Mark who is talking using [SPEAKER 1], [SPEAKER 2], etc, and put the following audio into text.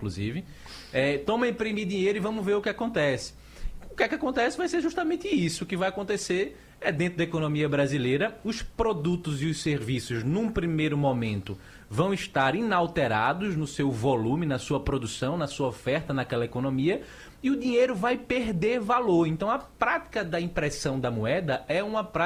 [SPEAKER 1] inclusive. Toma imprimir dinheiro e vamos ver o que acontece. O que é que acontece vai ser justamente isso. O que vai acontecer dentro da economia brasileira, os produtos e os serviços, num primeiro momento, vão estar inalterados no seu volume, na sua produção, na sua oferta naquela economia, e o dinheiro vai perder valor. Então, a prática da impressão da moeda é uma prática